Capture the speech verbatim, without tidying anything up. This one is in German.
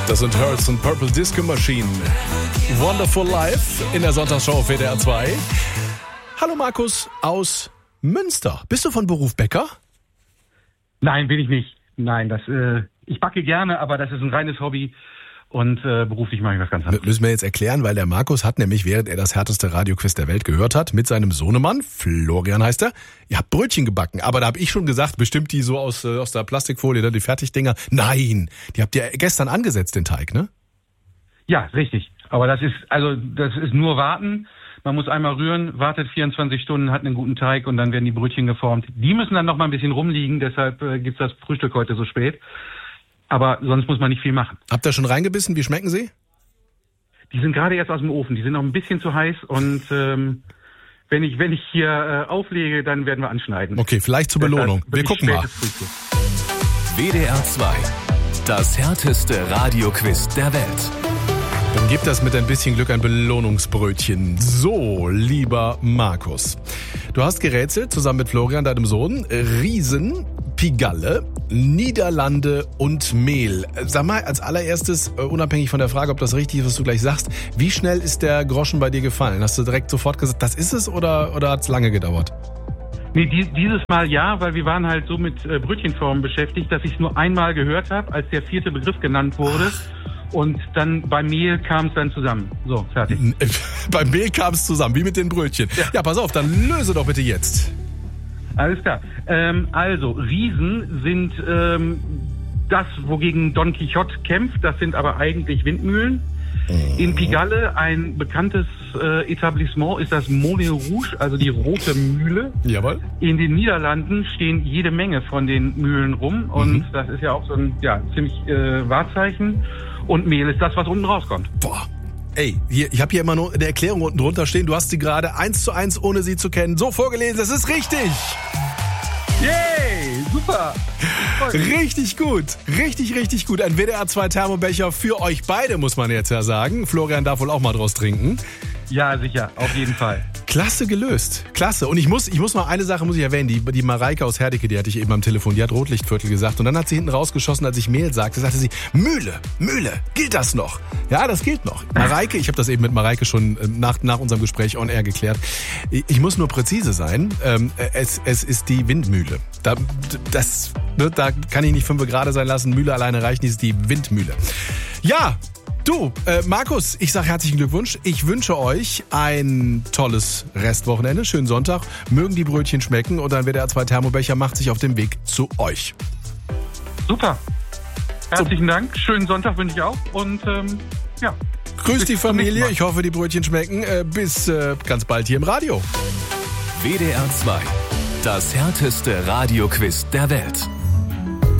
Das sind Hurts und Purple Disco Machine. Wonderful Life in der Sonntagsshow auf W D R zwei. Hallo Markus aus Münster. Bist du von Beruf Bäcker? Nein, bin ich nicht. Nein, das, äh, ich backe gerne, aber das ist ein reines Hobby. Und äh, beruflich mache ich was ganz anderes. Müssen wir jetzt erklären, weil der Markus hat nämlich, während er das härteste Radioquiz der Welt gehört hat, mit seinem Sohnemann, Florian heißt er, ihr habt Brötchen gebacken. Aber da habe ich schon gesagt, bestimmt die so aus, äh, aus der Plastikfolie, ne, die Fertigdinger. Nein, die habt ihr gestern angesetzt, den Teig, ne? Ja, richtig. Aber das ist, also das ist nur warten. Man muss einmal rühren, wartet vierundzwanzig Stunden, hat einen guten Teig und dann werden die Brötchen geformt. Die müssen dann noch mal ein bisschen rumliegen, deshalb äh, gibt's das Frühstück heute so spät. Aber sonst muss man nicht viel machen. Habt ihr schon reingebissen? Wie schmecken sie? Die sind gerade erst aus dem Ofen. Die sind noch ein bisschen zu heiß. Und ähm, wenn ich wenn ich hier äh, auflege, dann werden wir anschneiden. Okay, vielleicht zur Belohnung. Wir gucken mal. W D R zwei. Das härteste Radioquiz der Welt. Dann gibt das mit ein bisschen Glück ein Belohnungsbrötchen. So, lieber Markus. Du hast gerätselt, zusammen mit Florian, deinem Sohn, Riesen, Pigalle, Niederlande und Mehl. Sag mal, als allererstes, unabhängig von der Frage, ob das richtig ist, was du gleich sagst, wie schnell ist der Groschen bei dir gefallen? Hast du direkt sofort gesagt, das ist es, oder, oder hat es lange gedauert? Nee, die, dieses Mal ja, weil wir waren halt so mit äh, Brötchenformen beschäftigt, dass ich es nur einmal gehört habe, als der vierte Begriff genannt wurde. Ach. Und dann beim Mehl kam es dann zusammen. So, fertig. Beim Mehl kam es zusammen, wie mit den Brötchen. Ja. ja, pass auf, dann löse doch bitte jetzt. Alles klar. Ähm, also, Riesen sind ähm, das, wogegen Don Quixote kämpft. Das sind aber eigentlich Windmühlen. Mhm. In Pigalle, ein bekanntes äh, Etablissement, ist das Moulin Rouge, also die rote Mühle. Jawohl. In den Niederlanden stehen jede Menge von den Mühlen rum. Und mhm. das ist ja auch so ein ja, ziemlich äh, Wahrzeichen. Und Mehl ist das, was unten rauskommt. Boah. Ey, hier, ich habe hier immer nur eine Erklärung unten drunter stehen. Du hast sie gerade eins zu eins, ohne sie zu kennen, so vorgelesen. Das ist richtig. Yay, super. Richtig gut. Richtig, richtig gut. Ein W D R zwei Thermobecher für euch beide, muss man jetzt ja sagen. Florian darf wohl auch mal draus trinken. Ja, sicher. Auf jeden Fall. Klasse gelöst. Klasse. Und ich muss, ich muss noch eine Sache muss ich erwähnen. Die, die Mareike aus Herdecke, die hatte ich eben am Telefon, die hat Rotlichtviertel gesagt. Und dann hat sie hinten rausgeschossen, als ich Mehl sagte, sagte sie, Mühle, Mühle, gilt das noch? Ja, das gilt noch. Mareike, ich habe das eben mit Mareike schon nach, nach unserem Gespräch on air geklärt. Ich muss nur präzise sein. Es, es ist die Windmühle. Da, das, da kann ich nicht fünf Grad sein lassen. Mühle alleine reicht nicht, ist die Windmühle. Ja, du, äh, Markus, ich sage herzlichen Glückwunsch. Ich wünsche euch ein tolles Restwochenende, schönen Sonntag. Mögen die Brötchen schmecken und ein W D R zwei Thermobecher macht sich auf den Weg zu euch. Super. Herzlichen so. Dank. Schönen Sonntag wünsche ich auch. Und ähm, ja. Grüß die Familie. Ich hoffe, die Brötchen schmecken. Äh, bis äh, ganz bald hier im Radio. W D R zwei. Das härteste Radioquiz der Welt.